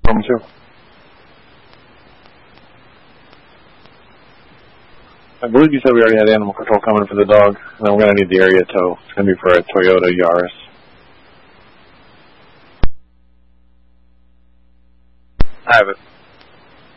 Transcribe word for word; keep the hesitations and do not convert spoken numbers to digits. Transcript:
Room two. I believe you said we already had animal control coming for the dog, and then we're going to need the area tow. It's going to be for a Toyota Yaris. I have it.